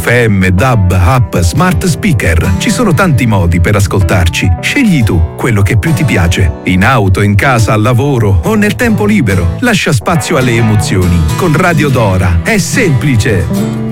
FM, DAB, app, smart speaker. Ci sono tanti modi per ascoltarci. Scegli tu quello che più ti piace. In auto, in casa, al lavoro o nel tempo libero. Lascia spazio alle emozioni. Con Radio Dora è semplice.